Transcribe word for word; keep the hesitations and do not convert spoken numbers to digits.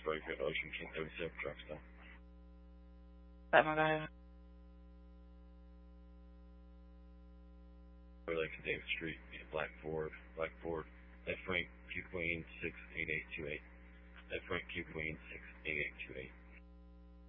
Frank at Ocean King thirty-seven truck stop. That one, go ahead. Lake and David Street, Black Ford, Black Ford. F Frank Q Queen six eight eight two eight. F Frank Q Queen six eight eight two eight.